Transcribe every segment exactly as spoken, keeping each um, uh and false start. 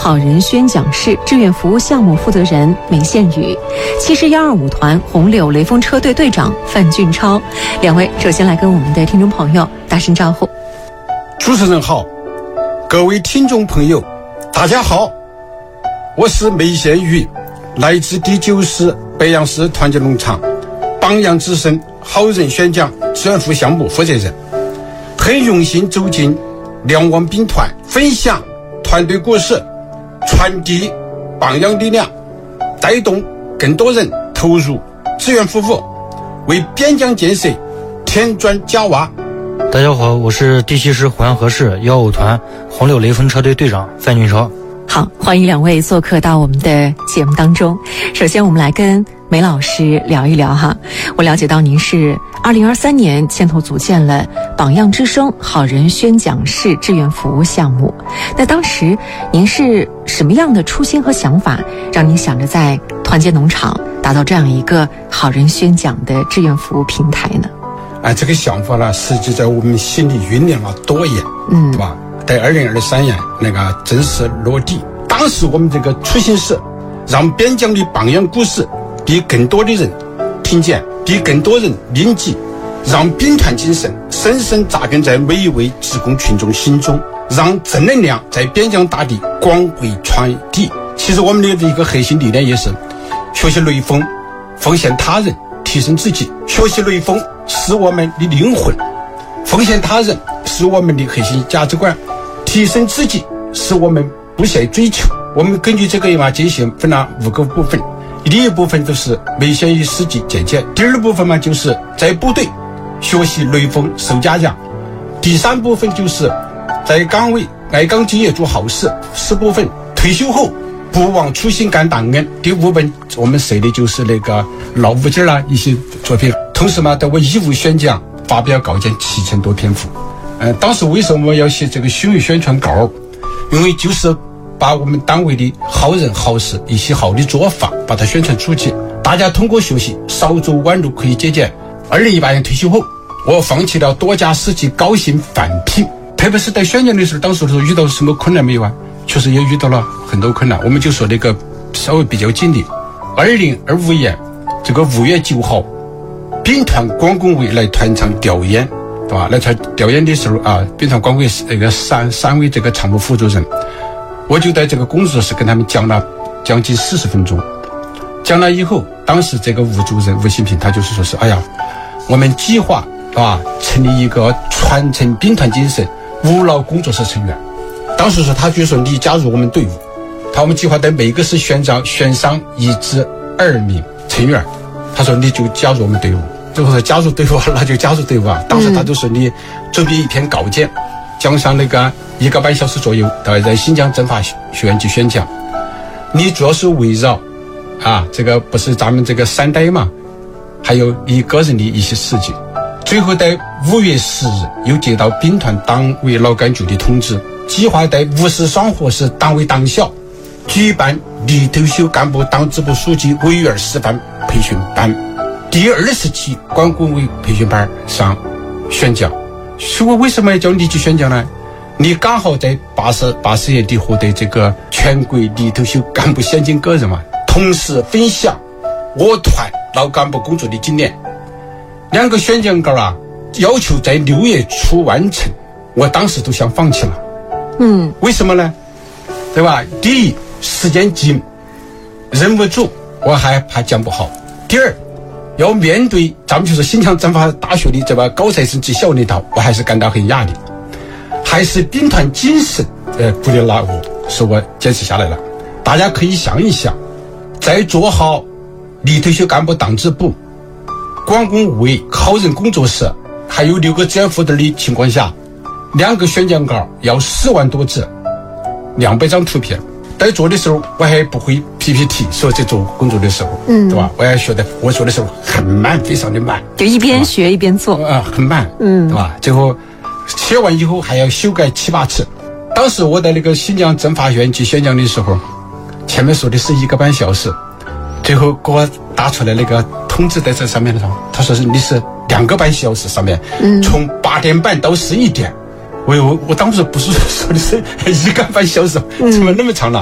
好人宣讲室志愿服务项目负责人梅宪宇，七师一二五团红柳雷锋车队队长范俊超。两位首先来跟我们的听众朋友打声招呼。 主持人好，各位听众朋友大家好，我是梅宪宇，来自第九师北阳市团结农场榜样之声好人宣讲志愿服务项目负责人，很用心走进两网兵团，分享团队故事，传递榜样力量，带动更多人投入志愿服务，为边疆建设添砖加瓦。 大家好，我是第七师淮安河市幺五团红柳雷锋车队队长范俊超。 好，欢迎两位做客到我们的节目当中。首先我们来跟梅老师聊一聊哈。我了解到您是二零二三年牵头组建了榜样之声好人宣讲室志愿服务项目，那当时您是什么样的初心和想法，让您想着在团结农场打造这样一个好人宣讲的志愿服务平台呢？ 哎，这个想法呢，实际在我们心里酝酿了多年， 嗯， 对吧？在二零二三年那个正式落地。当时我们这个初心是让边疆的榜样故事比更多的人听见，比更多人铭记，让兵团精神深深扎根在每一位职工群众心中，让正能量在边疆大地广为传递。其实我们的一个核心理念也是学习雷锋，奉献他人，提升自己。学习雷锋是我们的灵魂，奉献他人是我们的核心价值观，提升自己是我们不懈追求。我们根据这个嘛界限分了五个部分，第一部分就是梅宪宇事迹简介，第二部分嘛就是在部队学习雷锋受嘉奖，第三部分就是在岗位爱岗敬业做好事，四部分退休后不忘初心干档案，第五本我们设的就是那个老物件啦一些作品。同时嘛，对我义务宣讲发表稿件七千多篇幅。呃，当时为什么要写这个虚伪宣传稿？因为就是把我们单位的好人好事一些好的做法把它宣传出去，大家通过学习少走弯路可以借鉴。二零一八年退休后，我放弃了多家司机高薪返聘，特别是在宣讲的时候，当时的时候遇到什么困难没有啊？确实也遇到了很多困难。我们就说那个稍微比较近的，二零二五年这个五月九号，兵团广工委来团场调研，对吧？来团调研的时候啊，兵团广工委那个三三位这个常务副主任，我就在这个工作室跟他们讲了将近四十分钟。讲了以后，当时这个吴主任吴新平他就是说是，哎呀，我们计划啊成立一个传承兵团精神无脑工作室成员。当时说他就说你加入我们队伍，他我们计划在每个市选上选上一至二名成员，他说你就加入我们队伍。最后说加入队伍那就加入队伍啊。当时他就说你准备一篇稿件，讲上那个一个半小时左右，在新疆政法学院去宣讲。你主要是围绕啊这个不是咱们这个三代嘛，还有你个人的一些事情。最后在五月十日又接到兵团党委老干局的通知，计划在五十双河市党委党校举办离退休干部党支部书记委员示范培训班，第二十期广工委培训班上宣讲。说我为什么要叫你去宣讲呢？你刚好在八十八十年底获得这个全国离退休干部先进个人嘛，同时分享我团老干部工作的经验。两个宣讲稿啊，要求在六月初完成，我当时都想放弃了。 嗯， 为什么呢？对吧？第一，时间紧，任务重，我还怕讲不好。第二，要面对咱们就是新疆政法大学的这个高材生及小领导，我还是感到很压力。还是兵团精神呃鼓励了我，使我坚持下来了。大家可以想一想，在做好离退休干部党支部、广工委好人工作室还有六个志愿负责的情况下，两个宣讲稿要四万多字，两百张图片。在做的时候我还不会 P P T， 所以在做工作的时候，嗯，对吧？我还学的，我做的时候很慢，非常的慢， 就一边学一边做， 啊、呃，很慢，嗯，对吧？最后写完以后还要修改七八次。当时我在那个新疆政法学院去宣讲的时候，前面说的是一个半小时，最后给我打出来那个通知在这上面的时候，他说是你是两个半小时上面，嗯，从八点半到十一点。我我我当时不是说的是一个半小时，怎么那么长了？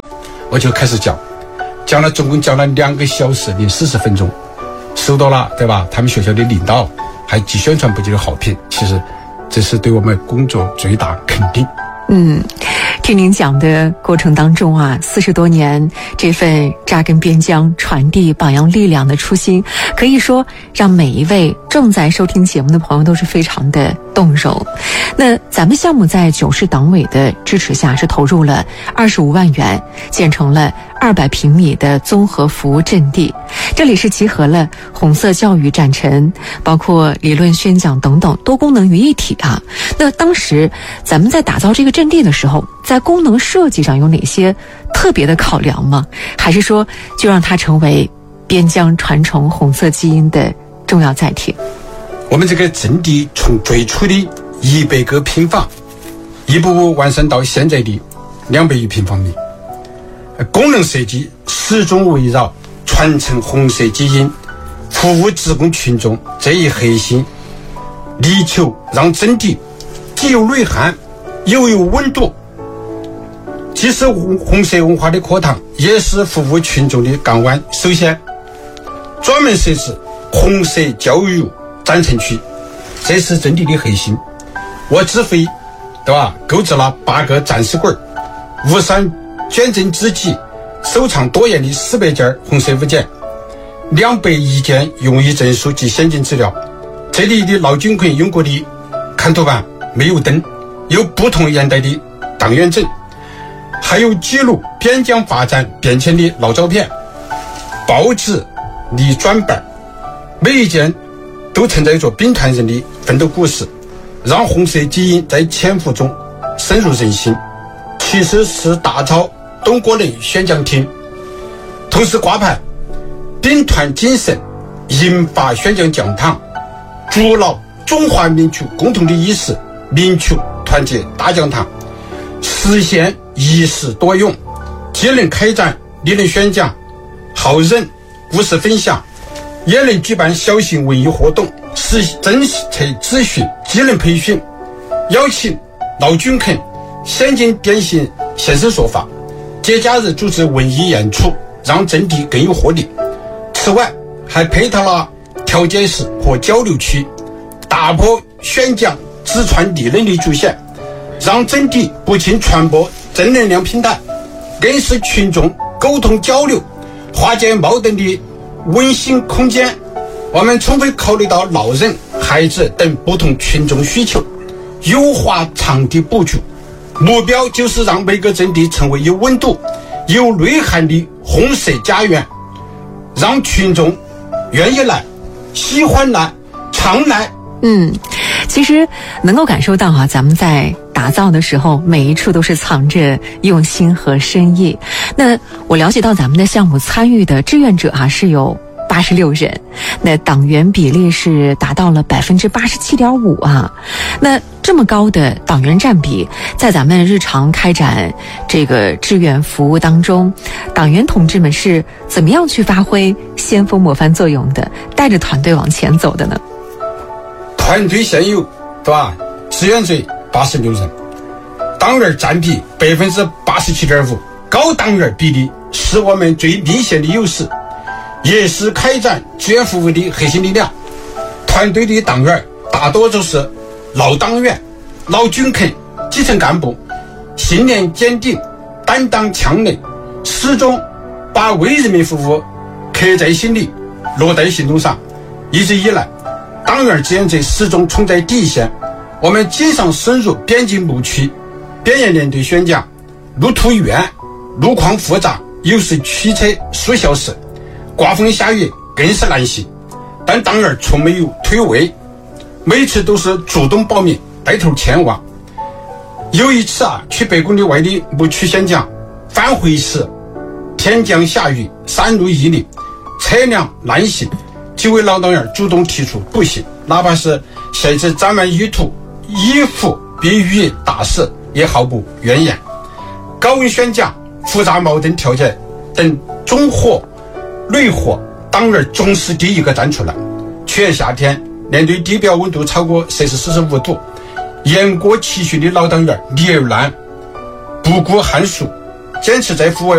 我就开始讲，讲了总共讲了两个小时零四十分钟，收到了对吧？他们学校的领导还寄宣传部级的好评，其实这是对我们工作最大肯定。 嗯，听您讲的过程当中啊，四十多年这份扎根边疆、传递榜样力量的初心，可以说让每一位正在收听节目的朋友都是非常的动容。那咱们项目在九市党委的支持下，是投入了二十五万元，建成了二百平米的综合服务阵地。这里是集合了红色教育展陈，包括理论宣讲等等多功能于一体啊。那当时咱们在打造这个阵地的时候，在功能设计上有哪些特别的考量吗？还是说就让它成为边疆传承红色基因的重要载体？ 我们这个阵地从最初的一百个平方，一步步完善到现在的两百余平方米。功能设计始终围绕传承红色基因、服务职工群众这一核心，力求让阵地既有内涵又有温度，既是红色文化的课堂，也是服务群众的港湾。首先，专门设置红色教育展陈区，这是阵地的核心。我指挥，对吧？购置了八个展示柜，无山捐赠之际，收藏多元的四百件红色物件，两百一件用于证书及先进资料。这里的老军魁用过的看图板没有灯，有不同年代的党员证，还有记录边疆发展变迁的老照片、报纸、立砖板，每一件都承载着兵团人的奋斗故事，让红色基因在潜伏中深入人心。其实是打造东郭人宣讲厅，同时挂牌兵团精神引发宣讲讲堂，筑牢中华民族共同的意识，民族团结大讲堂，实现一时多用，既能开展理论宣讲、好人故事分享，也能举办小型文艺活动，实政策咨询、技能培训，邀请老军肯先进典型现身说法，节假日组织文艺演出，让阵地更有活力。此外，还配套了调解室和交流区，打破宣讲只传理论的主线，让阵地不仅传播正能量平台，更是群众沟通交流、化解矛盾的温馨空间。我们充分考虑到老人、孩子等不同群众需求，优化场地布局，目标就是让每个阵地成为有温度、有内涵的红色家园，让群众愿意来、喜欢来、常来。 嗯，其实能够感受到哈、啊，咱们在打造的时候，每一处都是藏着用心和深意。那我了解到咱们的项目参与的志愿者啊是有八十六人，那党员比例是达到了百分之八十七点五啊。那这么高的党员占比，在咱们日常开展这个志愿服务当中，党员同志们是怎么样去发挥先锋模范作用的，带着团队往前走的呢？ 团队现有，对吧？志愿者八十六人，党员占比百分之八十七点五，高党员比例是我们最明显的优势，也是开展志愿服务的核心力量。团队的党员大多都是老党员、老军肯、基层干部，信念坚定，担当强烈，始终把为人民服务刻在心里，落在行动上。一直以来，党员志愿者始终冲在第一线。我们经常深入边境牧区，边沿连队宣讲，路途远，路况复杂，有时驱车数小时，刮风下雨更是难行。但党员从没有退位，每次都是主动报名，带头前往。有一次啊，去百公里外的牧区宣讲，返回时天降下雨，山路泥泞，车辆难行，几位老党员主动提出步行，哪怕是鞋子沾满淤土，衣服被雨打湿，也毫不怨言。高温宣讲、复杂矛盾调解等中火、内火，党员总是第一个站出来。去年夏天，面对地表温度超过摄氏四十五度，言过其实的老党员李尔兰不顾寒暑，坚持在户外